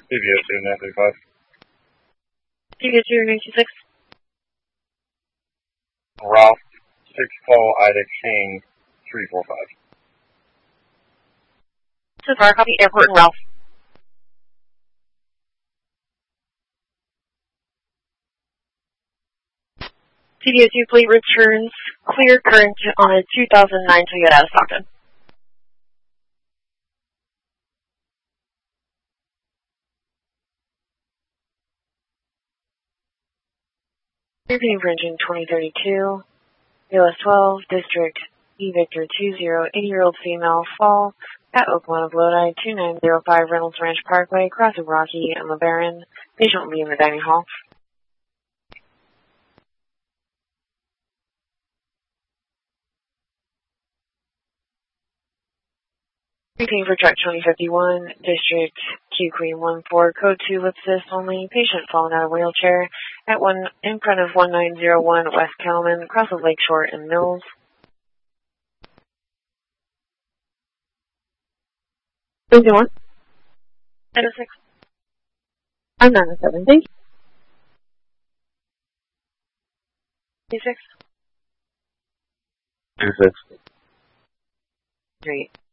CBO 2935. CBO 2926. Ralph, 6 call Ida King, 345. So far, copy Airport and Ralph. CBO 2 fleet returns clear current on a 2009 Toyota Stockton. Repeating for engine 2032, US 12, District E Victor 20, 80-year-old female, fall at Oakland of Lodi, 2905 Reynolds Ranch Parkway, crossing Rocky and LeBaron. Patient will be in the dining hall. Repeating for truck 2051, District Q Queen 14, code 2 lip assist only, patient falling out of wheelchair at in front of 1901 West Calman, cross of Lakeshore and Mills. Who's the one? 906. I'm 907, thank you. 26. 26. Great.